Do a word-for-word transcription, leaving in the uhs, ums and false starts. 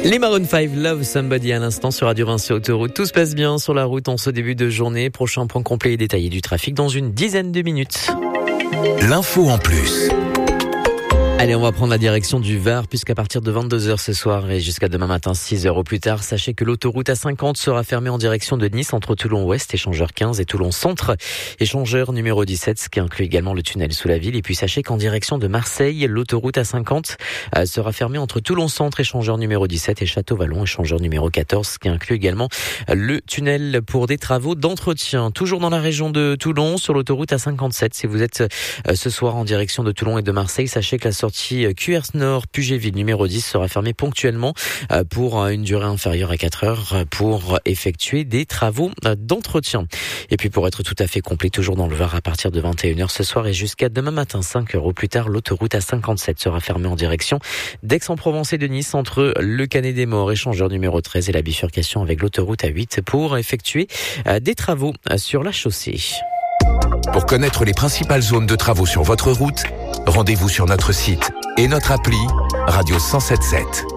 Les Maroon cinq, Love Somebody à l'instant sur Radio Vinci Autoroute. Tout se passe bien sur la route en ce début de journée. Prochain point complet et détaillé du trafic dans une dizaine de minutes. L'info en plus. Allez, on va prendre la direction du Var, puisqu'à partir de vingt-deux heures ce soir et jusqu'à demain matin six heures au plus tard, sachez que l'autoroute A cinquante sera fermée en direction de Nice entre Toulon-Ouest, échangeur quinze, et Toulon-Centre, échangeur numéro dix-sept, ce qui inclut également le tunnel sous la ville. Et puis sachez qu'en direction de Marseille, l'autoroute A cinquante sera fermée entre Toulon-Centre, échangeur numéro dix-sept, et Château-Vallon, échangeur numéro quatorze, ce qui inclut également le tunnel pour des travaux d'entretien. Toujours dans la région de Toulon, sur l'autoroute A cinquante-sept, si vous êtes ce soir en direction de Toulon et de Marseille, sachez que la sortie Q R S Nord Puget-Ville numéro dix sera fermée ponctuellement pour une durée inférieure à quatre heures pour effectuer des travaux d'entretien. Et puis pour être tout à fait complet, toujours dans le Var, à partir de vingt et une heures ce soir et jusqu'à demain matin cinq heures au plus tard, l'autoroute A cinquante-sept sera fermée en direction d'Aix-en-Provence et de Nice entre le Canet des Morts, échangeur numéro treize, et la bifurcation avec l'autoroute A huit pour effectuer des travaux sur la chaussée. Pour connaître les principales zones de travaux sur votre route, rendez-vous sur notre site et notre appli Radio cent sept sept.